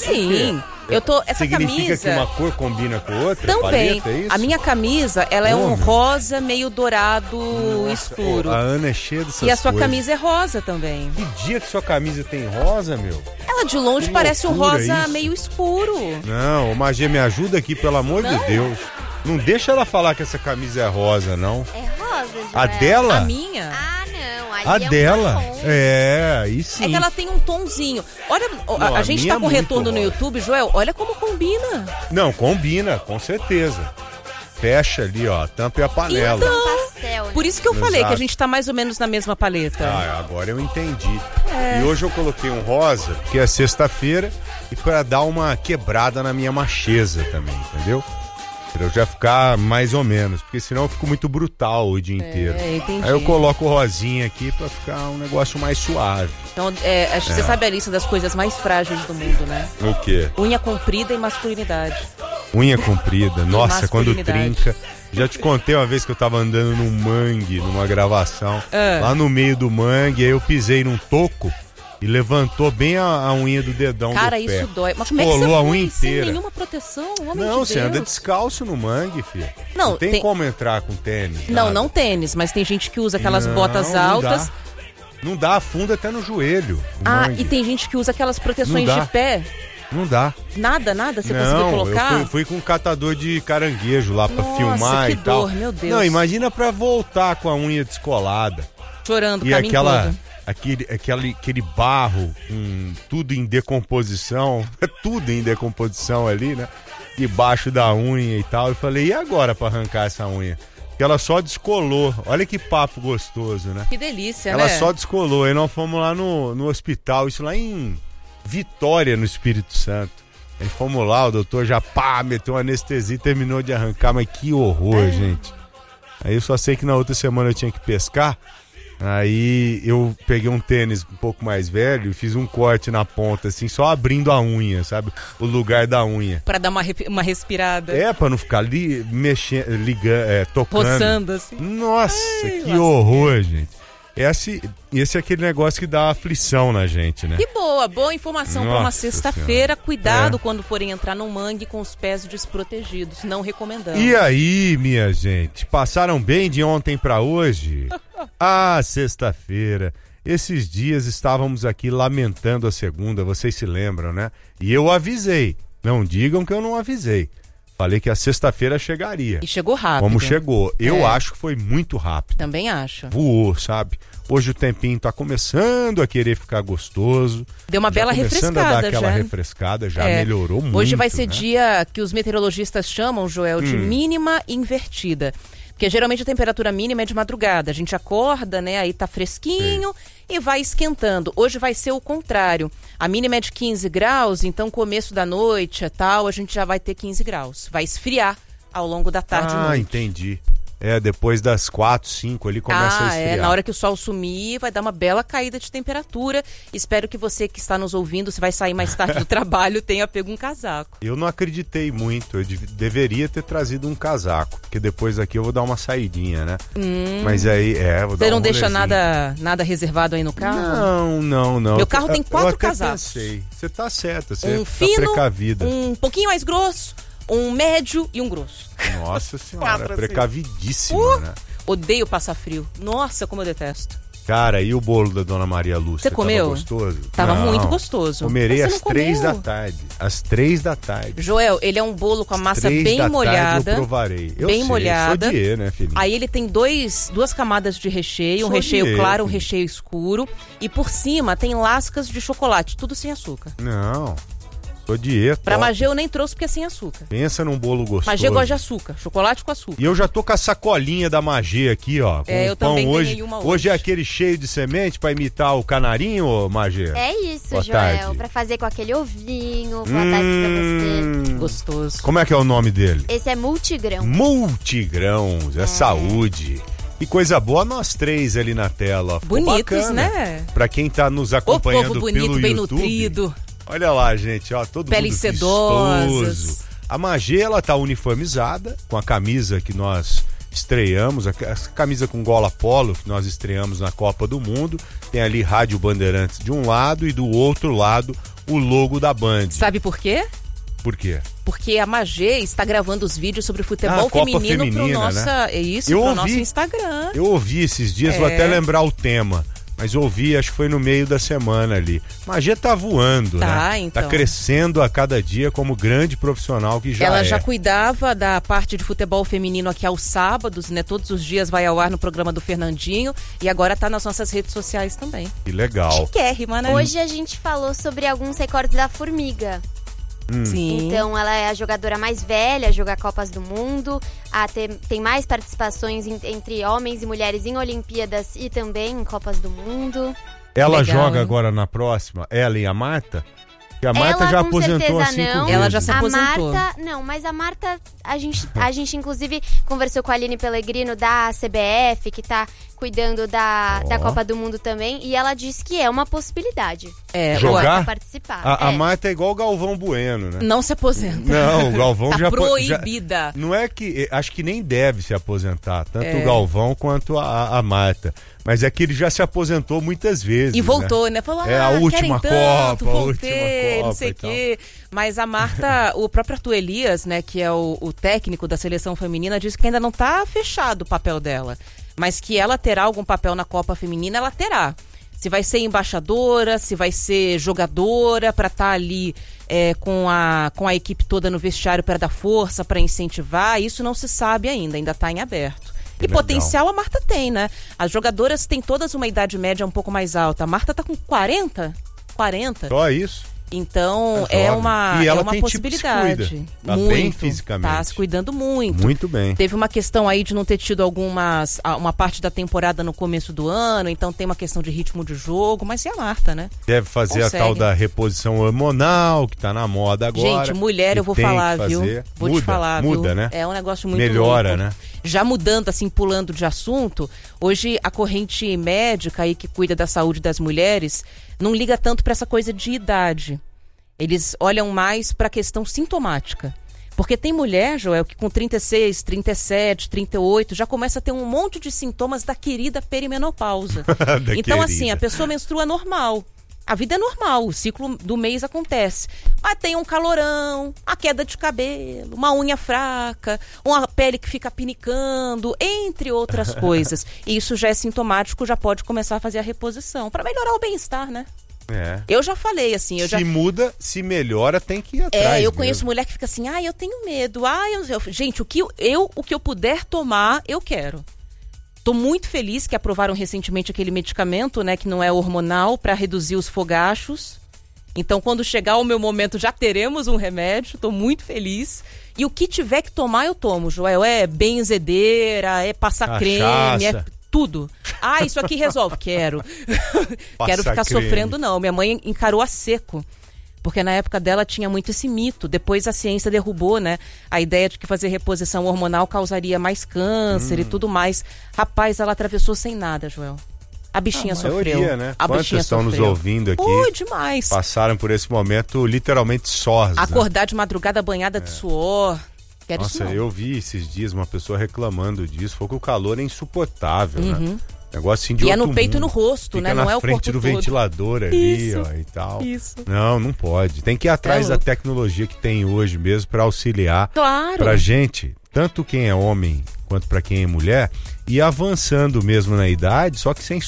Sim. Essa Significa camisa... que uma cor combina com outra? Também. Paleta, é isso? A minha camisa, ela é um rosa meio dourado escuro. A Ana é cheia dessas coisas. E a sua camisa é rosa também. Que dia que sua camisa tem rosa, meu? Ela de longe Que parece um loucura rosa isso. meio escuro. Não, Magia, me ajuda aqui, pelo amor de Deus. Não deixa ela falar que essa camisa é rosa, não. É rosa, Joel. A dela? A minha? Ah, não. Ali A é um dela? marrom. É, aí sim. É que ela tem um tonzinho. Olha, Não, a a gente minha tá com é muito retorno no rosa. YouTube, Joel. Olha como combina. Não, combina, com certeza. Fecha ali, ó, tampa e a panela. Então, Pastel, né? por isso que eu falei Exato. que a gente tá mais ou menos na mesma paleta. Ah, agora eu entendi. E hoje eu coloquei um rosa, porque é sexta-feira, e pra dar uma quebrada na minha macheza também, entendeu? Pra eu já ficar mais ou menos, porque senão eu fico muito brutal o dia inteiro. Entendi. Aí eu coloco o rosinha aqui pra ficar um negócio mais suave. Então, acho que você sabe a lista das coisas mais frágeis do mundo, né? O quê? Unha comprida e masculinidade. Unha comprida, nossa, quando masculinidade. trinca. Já te contei uma vez que eu tava andando num mangue, numa gravação. Lá no meio do mangue, aí eu pisei num toco e levantou bem a unha do dedão Cara, do pé. isso dói. Mas como é que você Colou a foi unha sem inteira. nenhuma proteção? Homem Não, de você Deus. anda descalço no mangue, filho. Não, tem tem- como entrar com tênis. Não, nada. não tênis, mas tem gente que usa aquelas Não, botas não altas. dá. Não dá, afunda até no joelho. o Ah, mangue. e tem gente que usa aquelas proteções Não dá. de pé. Não dá. Nada, você conseguiu Não, colocar? eu fui com um catador de caranguejo lá pra Nossa, filmar que e tal. dor, meu Deus. Não, imagina pra voltar com a unha descolada. Chorando o E caminho todo. aquele barro, tudo em decomposição, tudo em decomposição ali, né? Debaixo da unha e tal. Eu falei, e agora pra arrancar essa unha? Porque ela só descolou. Olha que papo gostoso, né? Que delícia, Ela né? só descolou. Aí nós fomos lá no hospital, isso lá em Vitória, no Espírito Santo. Aí fomos lá, o doutor já meteu uma anestesia e terminou de arrancar, mas que horror, gente. Aí eu só sei que na outra semana eu tinha que pescar. Aí eu peguei um tênis um pouco mais velho e fiz um corte na ponta, assim, só abrindo a unha, sabe? O lugar da unha. Pra dar uma respirada. É, pra não ficar mexendo, tocando. Roçando, assim. Nossa, Ai, que lasqueira. horror, gente. Esse é aquele negócio que dá aflição na gente, né? Que boa informação pra uma Nossa sexta-feira. Senhora. Cuidado quando forem entrar no mangue com os pés desprotegidos. Não recomendamos. E aí, minha gente, passaram bem de ontem pra hoje? Ah, sexta-feira. Esses dias estávamos aqui lamentando a segunda, vocês se lembram, né? E eu avisei. Não digam que eu não avisei. Falei que a sexta-feira chegaria. E chegou rápido. Como chegou. Eu acho que foi muito rápido. Também acho. Voou, sabe? Hoje o tempinho tá começando a querer ficar gostoso. Deu uma Já bela começando a dar refrescada aquela já. refrescada, já melhorou muito. Hoje vai ser né? dia que os meteorologistas chamam, Joel, de mínima invertida. Porque geralmente a temperatura mínima é de madrugada. A gente acorda, né? Aí tá fresquinho e vai esquentando. Hoje vai ser o contrário. A mínima é de 15 graus, então começo da noite e tal, a gente já vai ter 15 graus. Vai esfriar ao longo da tarde e Ah, noite. entendi. Depois das 4, 5 ali começa a esfriar. Na hora que o sol sumir, vai dar uma bela caída de temperatura. Espero que você que está nos ouvindo, se vai sair mais tarde do trabalho, tenha pego um casaco. Eu não acreditei muito, eu deveria ter trazido um casaco, porque depois daqui eu vou dar uma saidinha, né? Mas aí, vou dar Você não um deixa rolezinho. nada reservado aí no carro? Não. Meu carro tem 4 eu até casacos. Pensei. Você tá certa, você Um tá fino, precavida. um pouquinho mais grosso, um médio e um grosso. Nossa senhora, 4 assim. precavidíssima, né? Odeio passar frio. Nossa, como eu detesto. Cara, e o bolo da Dona Maria Lúcia? Você comeu? Tava gostoso? Tava Não. muito gostoso. Comerei Mas você às não 3 comeu? da tarde. Às 3 da tarde. Joel, ele é um bolo com a massa 3 bem da tarde molhada. eu provarei. Eu bem sei, molhada. Sou diê, né, filhinho? Aí ele tem duas camadas de recheio, um Sou recheio dieta, claro, um filho. recheio escuro. E por cima tem lascas de chocolate, tudo sem açúcar. Não, sou dieta. Pra ó. Magê eu nem trouxe porque é sem açúcar. Pensa num bolo gostoso. Magê gosta de açúcar, chocolate com açúcar. E eu já tô com a sacolinha da Magê aqui, ó. Com eu o pão também hoje. ganhei uma Hoje hoje. é aquele cheio de semente pra imitar o canarinho, ô Magê? É isso, Boa Joel. tarde. Pra fazer com aquele ovinho. Boa tarde pra você. Gostoso. Como é que é o nome dele? Esse é multigrão. Multigrãos, é saúde. E coisa boa nós três ali na tela. Ó. Ficou Bonitos, bacana. né? Pra quem tá nos O acompanhando povo bonito, pelo bem YouTube. nutrido. Olha lá, gente, ó, todo Peles mundo sedosas. vistoso. A Magê, ela tá uniformizada, com a camisa que nós estreamos, a camisa com gola polo que nós estreamos na Copa do Mundo, tem ali Rádio Bandeirantes de um lado e do outro lado o logo da Band. Sabe por quê? Por quê? Porque a Magê está gravando os vídeos sobre o futebol feminino pro nosso Instagram. Eu ouvi esses dias, vou até lembrar o tema. Mas eu ouvi, acho que foi no meio da semana ali. Magê tá voando, né? Então. Tá crescendo a cada dia como grande profissional que já Ela já cuidava da parte de futebol feminino aqui aos sábados, né? Todos os dias vai ao ar no programa do Fernandinho e agora tá nas nossas redes sociais também. Que legal. Chiquérrima, né? Hoje a gente falou sobre alguns recordes da Formiga. Sim. Então ela é a jogadora mais velha a jogar Copas do Mundo, tem mais participações entre homens e mulheres em Olimpíadas e também em Copas do Mundo. Ela Legal, joga hein? agora na próxima, ela e a Marta? Porque a Marta Ela, já com aposentou certeza, 5 não. vezes. Ela já se aposentou. A Marta, não, mas a Marta, a gente inclusive conversou com a Aline Pellegrino da CBF, que tá cuidando da Copa do Mundo também, e ela disse que é uma possibilidade. Jogar? Participar. A Marta é igual o Galvão Bueno, né? Não se aposenta. Não, o Galvão tá já... proibida. Não é que... Acho que nem deve se aposentar, tanto o Galvão quanto a Marta. Mas é que ele já se aposentou muitas vezes. E voltou, né? Falou, a última tanto, Copa, voltei, não sei o quê. Mas a Marta, o próprio Arthur Elias, né, que é o técnico da seleção feminina, disse que ainda não tá fechado o papel dela. Mas que ela terá algum papel na Copa Feminina, ela terá. Se vai ser embaixadora, se vai ser jogadora, para estar ali com a equipe toda no vestiário para dar força, para incentivar, isso não se sabe ainda está em aberto. E legal. Potencial a Marta tem, né? As jogadoras têm todas uma idade média um pouco mais alta. A Marta tá com 40. Só isso? Então é uma possibilidade. Tipo, tá muito, bem fisicamente. Tá se cuidando muito. Muito bem. Teve uma questão aí de não ter tido uma parte da temporada no começo do ano, então tem uma questão de ritmo de jogo, mas é a Marta, né? Deve fazer a tal da reposição hormonal, que tá na moda agora. Gente, mulher, eu vou falar, viu? Vou te falar, viu? Muda, né? É um negócio muito melhora, louco. né? Já mudando, assim, pulando de assunto, hoje a corrente médica aí que cuida da saúde das mulheres não liga tanto para essa coisa de idade. Eles olham mais para a questão sintomática. Porque tem mulher, Joel, que com 36, 37, 38 já começa a ter um monte de sintomas da querida perimenopausa. Então, assim, a pessoa menstrua normal. A vida é normal, o ciclo do mês acontece. Mas tem um calorão, a queda de cabelo, uma unha fraca, uma pele que fica pinicando, entre outras coisas. E isso já é sintomático, já pode começar a fazer a reposição, para melhorar o bem-estar, né? Eu já falei assim... muda, se melhora, tem que ir atrás. Eu conheço mulher que fica assim, eu tenho medo. Gente, o que eu puder tomar, eu quero. Tô muito feliz que aprovaram recentemente aquele medicamento, né, que não é hormonal, para reduzir os fogachos. Então, quando chegar o meu momento, já teremos um remédio. Tô muito feliz. E o que tiver que tomar, eu tomo, Joel. É benzedeira, é passar creme, é tudo. Isso aqui resolve. Quero. Quero ficar sofrendo, não. Minha mãe encarou a seco. Porque na época dela tinha muito esse mito. Depois a ciência derrubou, né? A ideia de que fazer reposição hormonal causaria mais câncer e tudo mais. Rapaz, ela atravessou sem nada, Joel. A bichinha sofreu. Né? A Quantos bichinha estão sofreu. Nos ouvindo aqui? Demais. Passaram por esse momento literalmente sós. Acordar de madrugada banhada de suor. Nossa, eu vi esses dias uma pessoa reclamando disso. Foi que o calor é insuportável, né? Negócio assim de e outro é no peito e mundo. no rosto, Fica né? Não na é o corpo frente do todo. ventilador ali, Isso, e tal. Isso. Não pode. Tem que ir atrás da tecnologia que tem hoje mesmo para auxiliar. Claro. Pra gente, tanto quem é homem quanto para quem é mulher, ir avançando mesmo na idade, só que sem